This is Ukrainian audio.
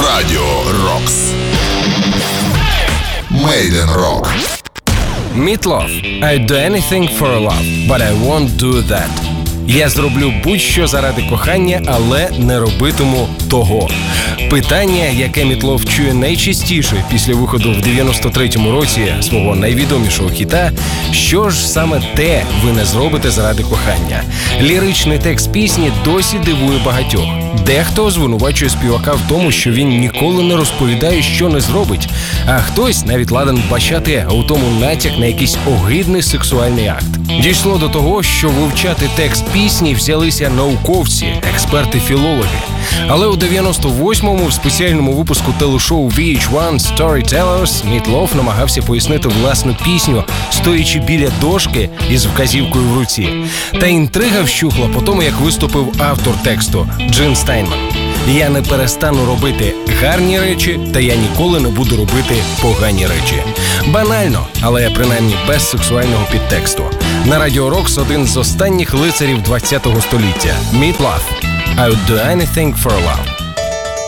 Радіо Рокс. Made in Rock. Meat Loaf. I'd do anything for love, but I won't do that. Я зроблю будь-що заради кохання, але не робитиму того. Питання, яке Meat Loaf чує найчастіше після виходу в 93-му році свого найвідомішого хіта, що ж саме те ви не зробите заради кохання. Ліричний текст пісні досі дивує багатьох. Дехто звинувачує співака в тому, що він ніколи не розповідає, що не зробить, а хтось навіть ладен бачати у тому натяк на якийсь огидний сексуальний акт. Дійшло до того, що вивчати текст пісні взялися науковці, експерти-філологи. Але у 98-му в спеціальному випуску телешоу VH1 Storytellers Meat Loaf намагався пояснити власну пісню, стоячи біля дошки із вказівкою в руці. Та інтрига вщухла по тому, як виступив автор тексту Джин Стайнман. «Я не перестану робити гарні речі, та я ніколи не буду робити погані речі». Банально, але принаймні без сексуального підтексту. На Радіо Рокс один з останніх лицарів 20-го століття – Meat Loaf. I would do anything for love.